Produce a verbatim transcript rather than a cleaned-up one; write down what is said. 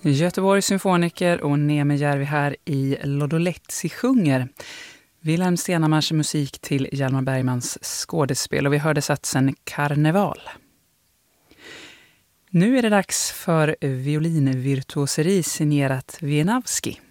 Göteborgs symfoniker och Niemijärvi här i Lodoletsi sjunger. Wilhelm Stenhammars musik till Hjalmar Bergmans skådespel och vi hörde satsen Karneval. Nu är det dags för violinvirtuoseri signerat Wieniawski.